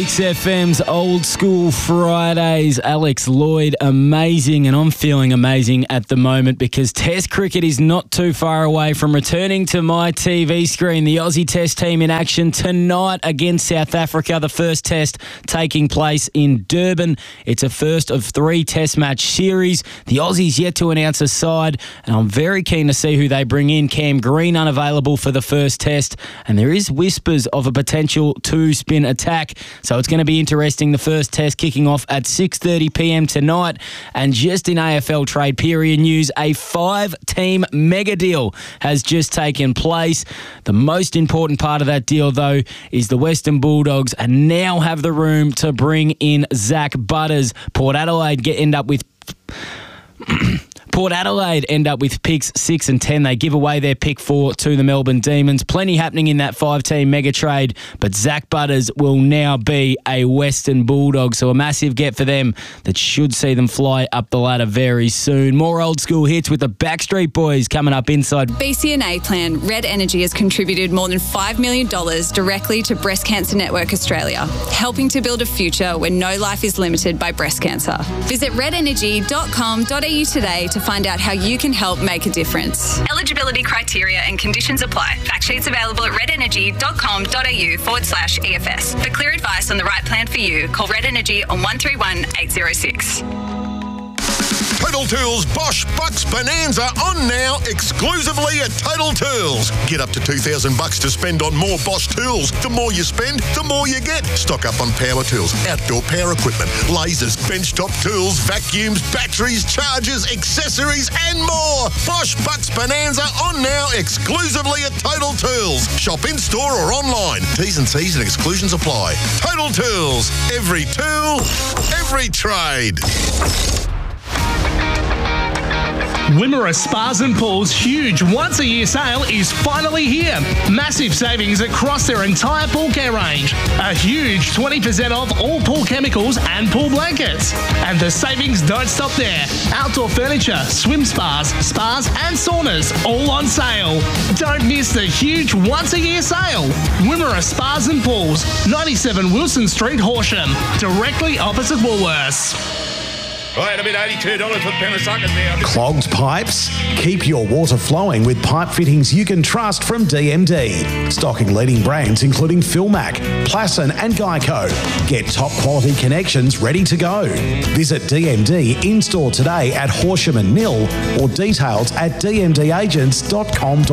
6FM's Old School Fridays. Alex Lloyd, amazing, and I'm feeling amazing at the moment because Test cricket is not too far away from returning to my TV screen. The Aussie Test team in action tonight against South Africa. The first Test taking place in Durban. It's a first of 3 Test match series. The Aussies yet to announce a side, and I'm very keen to see who they bring in. Cam Green unavailable for the first Test, and there is whispers of a potential 2-spin attack. So it's going to be interesting. The first Test kicking off at 6:30pm tonight. And just in AFL trade period news, a 5-team mega deal has just taken place. The most important part of that deal, though, is the Western Bulldogs now have the room to bring in Zach Butters. Port Adelaide end up with picks 6 and 10. They give away their pick 4 to the Melbourne Demons. Plenty happening in that 5-team mega trade, but Zach Butters will now be a Western Bulldog, so a massive get for them that should see them fly up the ladder very soon. More old school hits with the Backstreet Boys coming up inside. BCNA plan Red Energy has contributed more than $5 million directly to Breast Cancer Network Australia, helping to build a future where no life is limited by breast cancer. Visit redenergy.com.au today to find out how you can help make a difference. Eligibility criteria and conditions apply. Fact sheets available at redenergy.com.au/EFS. For clear advice on the right plan for you, call Red Energy on 131 806. Total Tools Bosch Bucks Bonanza on now exclusively at Total Tools. Get up to $2,000 to spend on more Bosch tools. The more you spend, the more you get. Stock up on power tools, outdoor power equipment, lasers, benchtop tools, vacuums, batteries, chargers, accessories and more. Bosch Bucks Bonanza on now exclusively at Total Tools. Shop in store or online. T's and C's and exclusions apply. Total Tools. Every tool, every trade. Wimmera Spas and Pools' huge once-a-year sale is finally here. Massive savings across their entire pool care range. A huge 20% off all pool chemicals and pool blankets. And the savings don't stop there. Outdoor furniture, swim spas and saunas all on sale. Don't miss the huge once-a-year sale. Wimmera Spas and Pools, 97 Wilson Street, Horsham, directly opposite Woolworths. Right, a bit $82 for the pound of suckers now. Clogged pipes? Keep your water flowing with pipe fittings you can trust from DMD. Stocking leading brands including Philmac, Plasson and Geico. Get top quality connections ready to go. Visit DMD in-store today at Horsham and Mill or details at dmdagents.com.au.